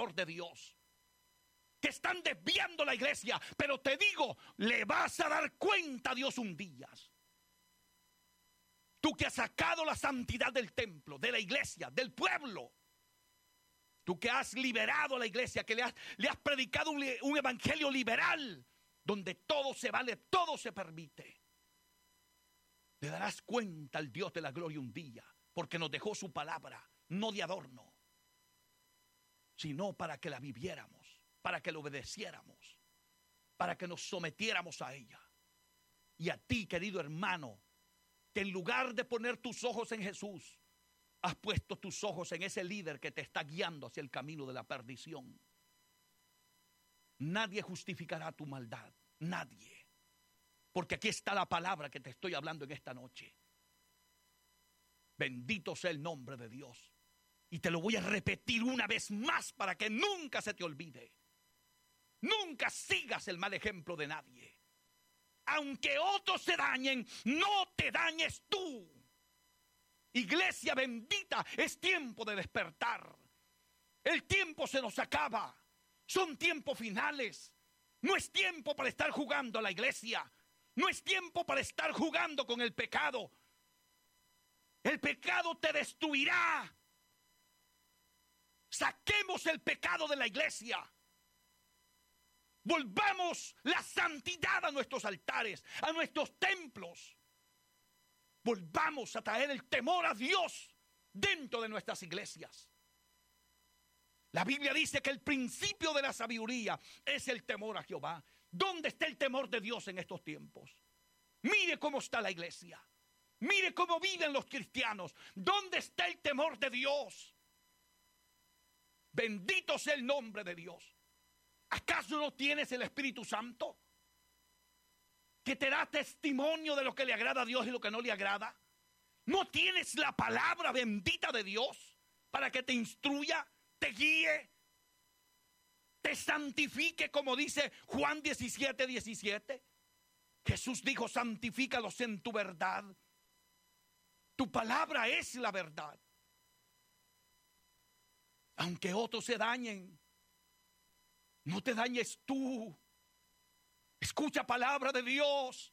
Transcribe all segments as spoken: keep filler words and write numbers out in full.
temor de Dios, que están desviando la iglesia, pero te digo, le vas a dar cuenta a Dios un día. Tú que has sacado la santidad del templo, de la iglesia, del pueblo. Tú que has liberado a la iglesia, que le has, le has predicado un, un evangelio liberal, donde todo se vale, todo se permite. Le darás cuenta al Dios de la gloria un día, porque nos dejó su palabra, no de adorno, sino para que la viviéramos, para que la obedeciéramos, para que nos sometiéramos a ella. Y a ti, querido hermano, que en lugar de poner tus ojos en Jesús, has puesto tus ojos en ese líder que te está guiando hacia el camino de la perdición. Nadie justificará tu maldad, nadie. Porque aquí está la palabra que te estoy hablando en esta noche. Bendito sea el nombre de Dios. Y te lo voy a repetir una vez más para que nunca se te olvide. Nunca sigas el mal ejemplo de nadie. Aunque otros se dañen, no te dañes tú. Iglesia bendita, es tiempo de despertar. El tiempo se nos acaba. Son tiempos finales. No es tiempo para estar jugando a la iglesia. No es tiempo para estar jugando con el pecado. El pecado te destruirá. Saquemos el pecado de la iglesia. Volvamos la santidad a nuestros altares, a nuestros templos. Volvamos a traer el temor a Dios dentro de nuestras iglesias. La Biblia dice que el principio de la sabiduría es el temor a Jehová. ¿Dónde está el temor de Dios en estos tiempos? Mire cómo está la iglesia. Mire cómo viven los cristianos. ¿Dónde está el temor de Dios? Bendito sea el nombre de Dios. ¿Acaso no tienes el Espíritu Santo que te da testimonio de lo que le agrada a Dios y lo que no le agrada? ¿No tienes la palabra bendita de Dios para que te instruya, te guíe, te santifique, como dice Juan diecisiete, diecisiete? Jesús dijo: santifícalos en tu verdad. Tu palabra es la verdad. Aunque otros se dañen, no te dañes tú. Escucha palabra de Dios.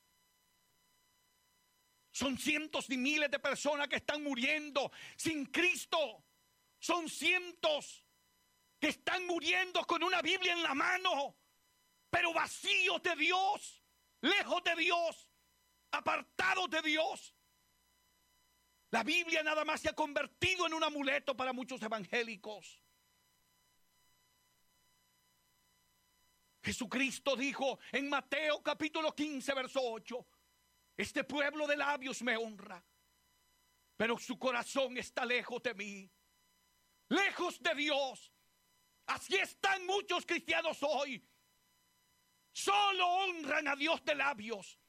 Son cientos y miles de personas que están muriendo sin Cristo. Son cientos que están muriendo con una Biblia en la mano, pero vacíos de Dios, lejos de Dios, apartados de Dios. La Biblia nada más se ha convertido en un amuleto para muchos evangélicos. Jesucristo dijo en Mateo capítulo quince, verso ocho: este pueblo de labios me honra, pero su corazón está lejos de mí, lejos de Dios. Así están muchos cristianos hoy. Solo honran a Dios de labios,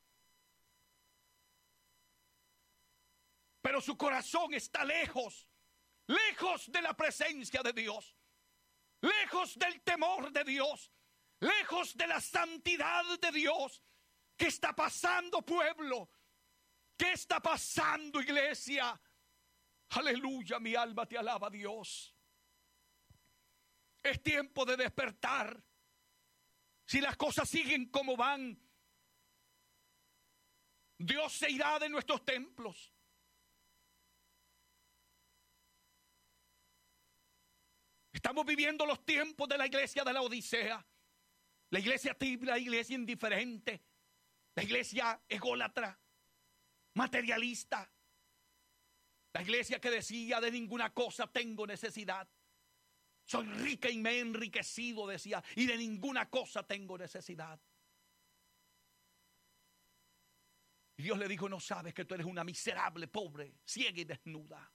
pero su corazón está lejos, lejos de la presencia de Dios, lejos del temor de Dios, lejos de la santidad de Dios. ¿Qué está pasando, pueblo? ¿Qué está pasando, iglesia? Aleluya, mi alma te alaba, Dios. Es tiempo de despertar. Si las cosas siguen como van, Dios se irá de nuestros templos. Estamos viviendo los tiempos de la iglesia de la Odisea. La iglesia tibia, la iglesia indiferente, la iglesia ególatra, materialista. La iglesia que decía: de ninguna cosa tengo necesidad. Soy rica y me he enriquecido, decía, y de ninguna cosa tengo necesidad. Y Dios le dijo: no sabes que tú eres una miserable, pobre, ciega y desnuda.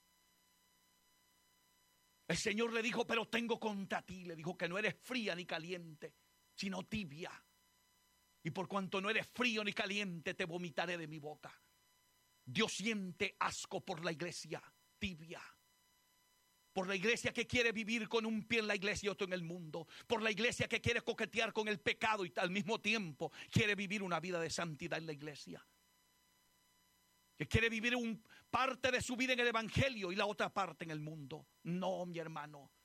El Señor le dijo: pero tengo contra ti, le dijo, que no eres fría ni caliente, sino tibia. Y por cuanto no eres frío ni caliente, te vomitaré de mi boca. Dios siente asco por la iglesia tibia, por la iglesia que quiere vivir con un pie en la iglesia y otro en el mundo, por la iglesia que quiere coquetear con el pecado y al mismo tiempo quiere vivir una vida de santidad en la iglesia, que quiere vivir un parte de su vida en el evangelio y la otra parte en el mundo. No, mi hermano,